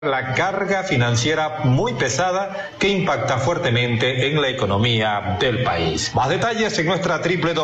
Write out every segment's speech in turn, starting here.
La carga financiera muy pesada que impacta fuertemente en la economía del país. Más detalles en nuestra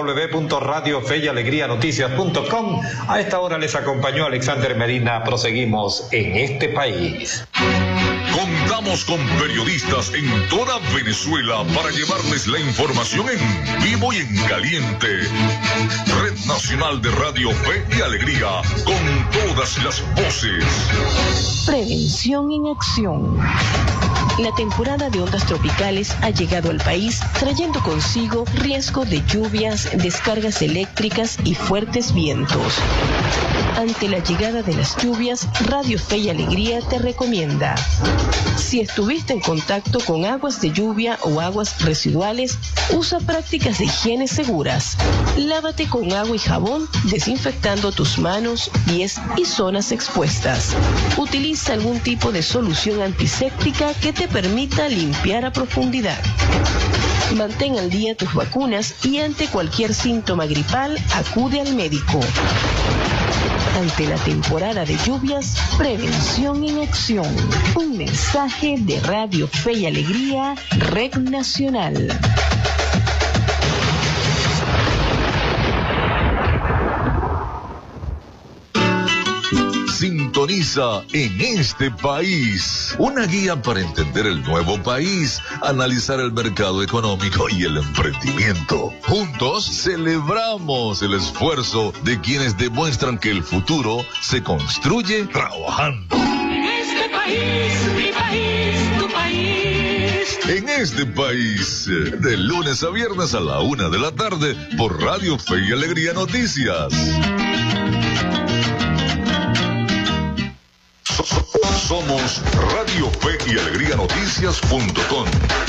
www.radiofeyalegrianoticias.com. A esta hora les acompañó Alexander Medina. Proseguimos en este país. Contamos con periodistas en toda Venezuela para llevarles la información en vivo y en caliente. Red Nacional de Radio Fe y Alegría, con todas las voces. Prevención en acción. La temporada de ondas tropicales ha llegado al país, trayendo consigo riesgo de lluvias, descargas eléctricas y fuertes vientos. Ante la llegada de las lluvias, Radio Fe y Alegría te recomienda: si estuviste en contacto con aguas de lluvia o aguas residuales, usa prácticas de higiene seguras. Lávate con agua y jabón, desinfectando tus manos, pies y zonas expuestas. Utiliza algún tipo de solución antiséptica que te permita limpiar a profundidad. Mantén al día tus vacunas y ante cualquier síntoma gripal, acude al médico. Ante la temporada de lluvias, prevención en acción. Un mensaje de Radio Fe y Alegría, Red Nacional. Sintoniza En este País, una guía para entender el nuevo país, analizar el mercado económico y el emprendimiento. Juntos celebramos el esfuerzo de quienes demuestran que el futuro se construye trabajando. En este país, mi país, tu país. En este país, de lunes a viernes a la 1 de la tarde, por Radio Fe y Alegría Noticias. Somos Radio Fe y Alegría Noticias.com.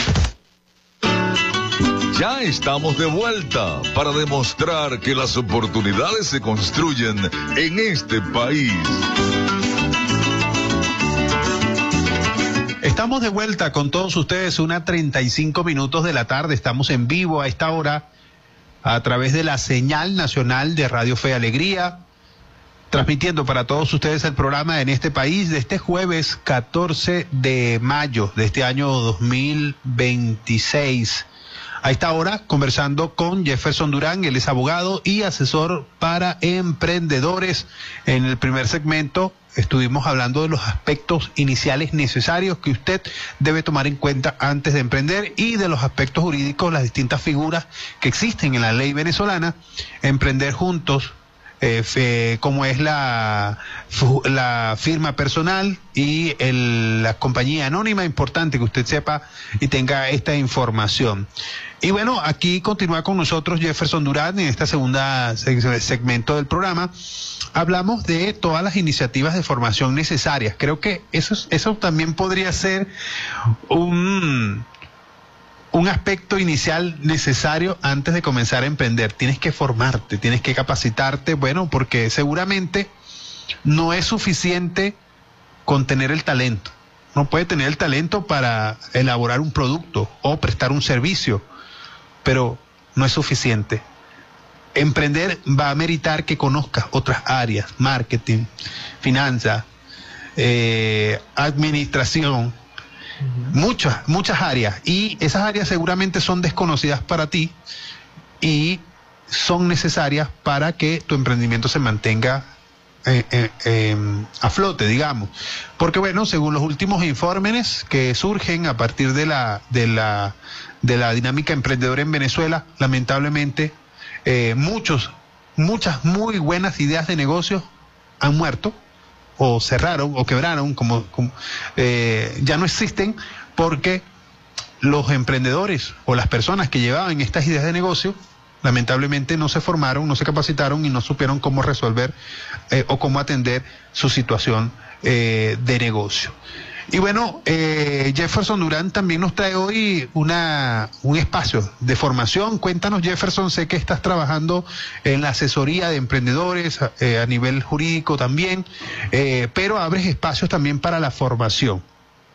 Ya estamos de vuelta para demostrar que las oportunidades se construyen en este país. Estamos de vuelta con todos ustedes, 1:35 de la tarde. Estamos en vivo a esta hora a través de la señal nacional de Radio Fe y Alegría, transmitiendo para todos ustedes el programa En este País de este jueves 14 de mayo de este año 2026. A esta hora conversando con Jefferson Durán, él es abogado y asesor para emprendedores. En el primer segmento estuvimos hablando de los aspectos iniciales necesarios que usted debe tomar en cuenta antes de emprender y de los aspectos jurídicos, las distintas figuras que existen en la ley venezolana. Emprender juntos, como es la firma personal y la compañía anónima. Importante que usted sepa y tenga esta información. Y bueno, aquí continúa con nosotros Jefferson Durán en esta segunda segmento del programa. Hablamos de todas las iniciativas de formación necesarias. Creo que eso también podría ser un aspecto inicial necesario antes de comenzar a emprender. Tienes que formarte, tienes que capacitarte, bueno, porque seguramente no es suficiente con tener el talento. Uno puede tener el talento para elaborar un producto o prestar un servicio, pero no es suficiente. Emprender va a meritar que conozcas otras áreas: marketing, finanzas, administración, muchas áreas, y esas áreas seguramente son desconocidas para ti y son necesarias para que tu emprendimiento se mantenga a flote, digamos, porque bueno, según los últimos informes que surgen a partir de la dinámica emprendedora en Venezuela, lamentablemente muchas muy buenas ideas de negocios han muerto o cerraron o quebraron, ya no existen, porque los emprendedores o las personas que llevaban estas ideas de negocio lamentablemente no se formaron, no se capacitaron y no supieron cómo resolver o cómo atender su situación de negocio. Y bueno, Jefferson Durán también nos trae hoy un espacio de formación. Cuéntanos, Jefferson, sé que estás trabajando en la asesoría de emprendedores a nivel jurídico también, pero abres espacios también para la formación.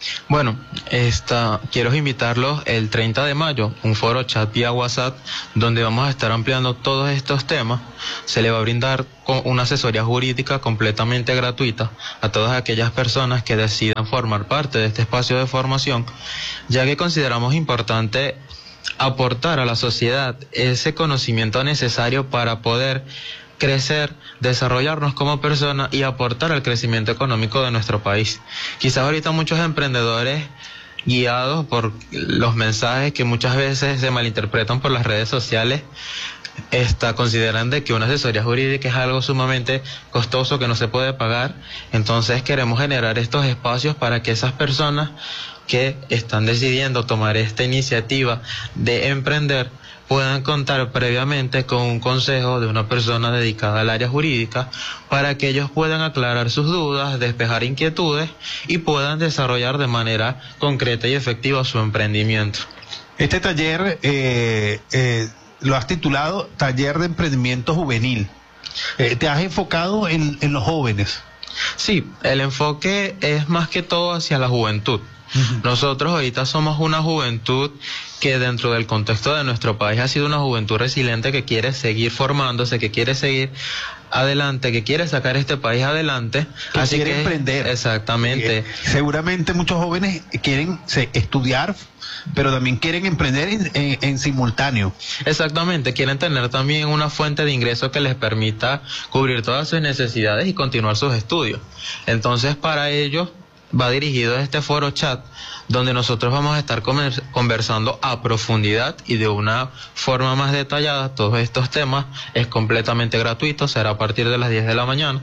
Bueno, quiero invitarlos el 30 de mayo, un foro chat vía WhatsApp, donde vamos a estar ampliando todos estos temas. Se le va a brindar una asesoría jurídica completamente gratuita a todas aquellas personas que decidan formar parte de este espacio de formación, ya que consideramos importante aportar a la sociedad ese conocimiento necesario para poder crecer, desarrollarnos como personas y aportar al crecimiento económico de nuestro país. Quizás ahorita muchos emprendedores, guiados por los mensajes que muchas veces se malinterpretan por las redes sociales, consideran de que una asesoría jurídica es algo sumamente costoso que no se puede pagar. Entonces queremos generar estos espacios para que esas personas que están decidiendo tomar esta iniciativa de emprender puedan contar previamente con un consejo de una persona dedicada al área jurídica para que ellos puedan aclarar sus dudas, despejar inquietudes y puedan desarrollar de manera concreta y efectiva su emprendimiento. Este taller lo has titulado Taller de Emprendimiento Juvenil. ¿Te has enfocado en los jóvenes? Sí, el enfoque es más que todo hacia la juventud. Nosotros ahorita somos una juventud que dentro del contexto de nuestro país ha sido una juventud resiliente que quiere seguir formándose, que quiere seguir adelante, que quiere sacar este país adelante, así quiere emprender. Exactamente. Seguramente muchos jóvenes quieren estudiar, pero también quieren emprender en simultáneo. Exactamente, quieren tener también una fuente de ingreso que les permita cubrir todas sus necesidades y continuar sus estudios. Entonces, para ellos va dirigido este foro chat, donde nosotros vamos a estar conversando a profundidad y de una forma más detallada todos estos temas. Es completamente gratuito, será a partir de las 10 de la mañana.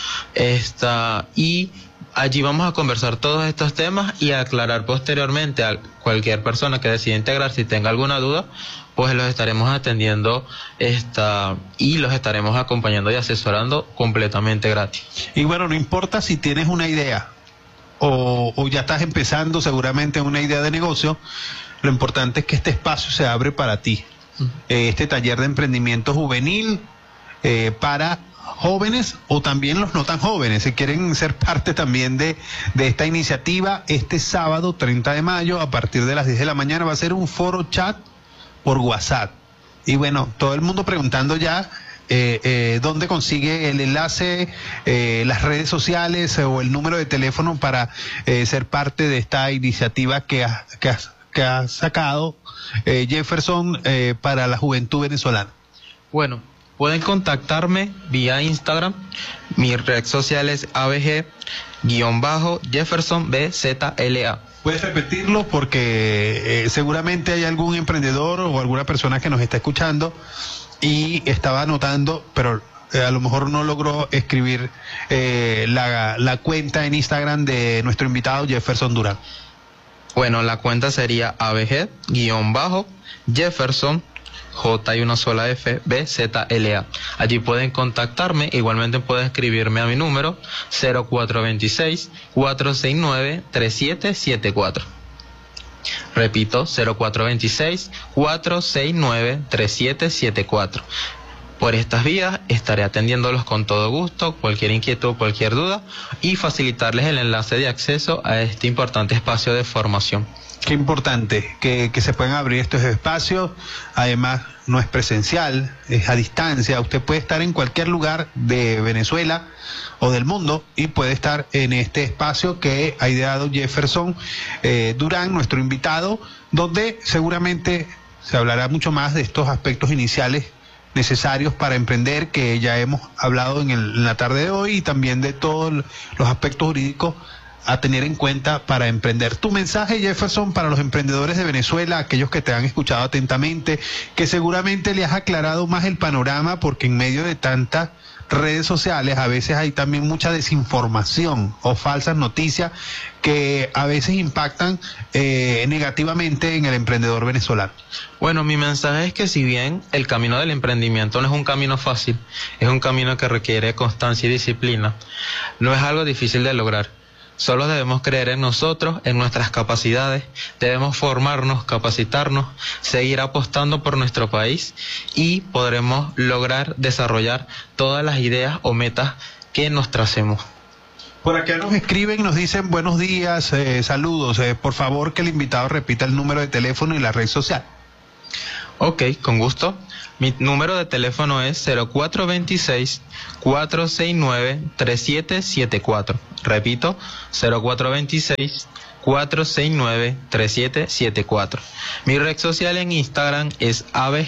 Y allí vamos a conversar todos estos temas y a aclarar posteriormente a cualquier persona que decida integrarse y tenga alguna duda, pues los estaremos atendiendo y los estaremos acompañando y asesorando completamente gratis. Y bueno, no importa si tienes una idea o ya estás empezando seguramente una idea de negocio, lo importante es que este espacio se abre para ti. Este taller de emprendimiento juvenil para jóvenes o también los no tan jóvenes, si quieren ser parte también de esta iniciativa, este sábado 30 de mayo a partir de las 10 de la mañana va a ser un foro chat por WhatsApp. Y bueno, todo el mundo preguntando ya dónde consigue el enlace, las redes sociales o el número de teléfono para ser parte de esta iniciativa que ha sacado Jefferson para la juventud venezolana. Bueno, pueden contactarme vía Instagram. Mi red social es ABG_Jefferson BZLA. Puedes repetirlo porque seguramente hay algún emprendedor o alguna persona que nos está escuchando y estaba anotando, pero a lo mejor no logró escribir la cuenta en Instagram de nuestro invitado Jefferson Durán. Bueno, la cuenta sería ABG_Jefferson J y una sola F BZLA. Allí pueden contactarme, igualmente pueden escribirme a mi número 0426-469-3774. Repito, 0426-469-3774. Por estas vías estaré atendiéndolos con todo gusto, cualquier inquietud, cualquier duda, y facilitarles el enlace de acceso a este importante espacio de formación. Qué importante que se puedan abrir estos espacios. Además, no es presencial, es a distancia. Usted puede estar en cualquier lugar de Venezuela o del mundo y puede estar en este espacio que ha ideado Jefferson Durán, nuestro invitado, donde seguramente se hablará mucho más de estos aspectos iniciales necesarios para emprender, que ya hemos hablado en la tarde de hoy, y también de todos los aspectos jurídicos a tener en cuenta para emprender. Tu mensaje, Jefferson, para los emprendedores de Venezuela, aquellos que te han escuchado atentamente, que seguramente le has aclarado más el panorama, porque en medio de tantas redes sociales a veces hay también mucha desinformación o falsas noticias que a veces impactan negativamente en el emprendedor venezolano. Bueno, mi mensaje es que si bien el camino del emprendimiento no es un camino fácil, es un camino que requiere constancia y disciplina, no es algo difícil de lograr. Solo debemos creer en nosotros, en nuestras capacidades, debemos formarnos, capacitarnos, seguir apostando por nuestro país y podremos lograr desarrollar todas las ideas o metas que nos tracemos. Por acá nos escriben, nos dicen buenos días, saludos. Por favor, que el invitado repita el número de teléfono y la red social. Ok, con gusto. Mi número de teléfono es 0426-469-3774. Repito, 0426-469-3774. Mi red social en Instagram es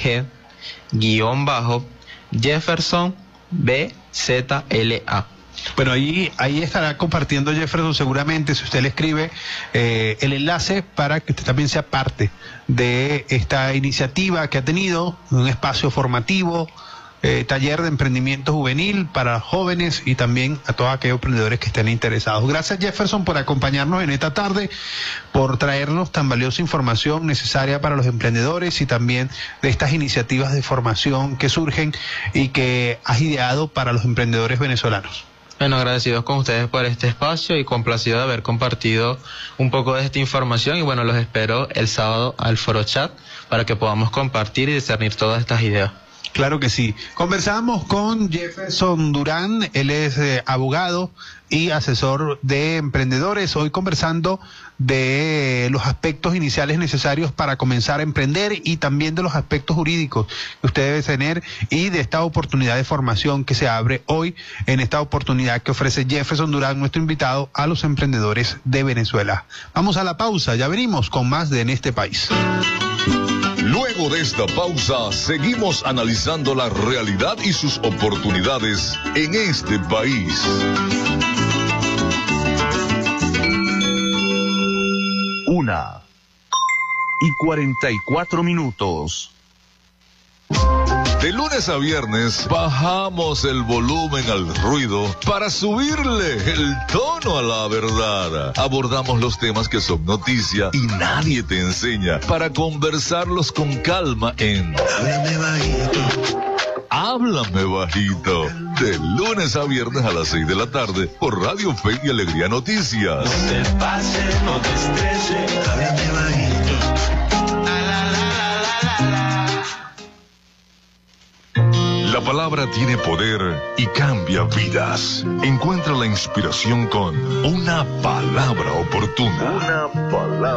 abg_Jefferson BZLA. Bueno, ahí estará compartiendo Jefferson seguramente, si usted le escribe el enlace para que usted también sea parte de esta iniciativa que ha tenido, un espacio formativo, taller de emprendimiento juvenil para jóvenes y también a todos aquellos emprendedores que estén interesados. Gracias, Jefferson, por acompañarnos en esta tarde, por traernos tan valiosa información necesaria para los emprendedores y también de estas iniciativas de formación que surgen y que has ideado para los emprendedores venezolanos. Bueno, agradecidos con ustedes por este espacio y complacido de haber compartido un poco de esta información, y bueno, los espero el sábado al Foro Chat para que podamos compartir y discernir todas estas ideas. Claro que sí. Conversamos con Jefferson Durán, él es abogado y asesor de emprendedores, hoy conversando de los aspectos iniciales necesarios para comenzar a emprender y también de los aspectos jurídicos que usted debe tener y de esta oportunidad de formación que se abre hoy en esta oportunidad que ofrece Jefferson Durán, nuestro invitado, a los emprendedores de Venezuela. Vamos a la pausa, ya venimos con más de En este país. Luego de esta pausa, seguimos analizando la realidad y sus oportunidades en este país. Una y 44 minutos. De lunes a viernes bajamos el volumen al ruido para subirle el tono a la verdad. Abordamos los temas que son noticia y nadie te enseña para conversarlos con calma en Háblame Bajito. De lunes a viernes a las 6 de la tarde por Radio Fe y Alegría Noticias. No te pase, no te estrese, háblame bajito. La palabra tiene poder y cambia vidas. Encuentra la inspiración con una palabra oportuna. Una palabra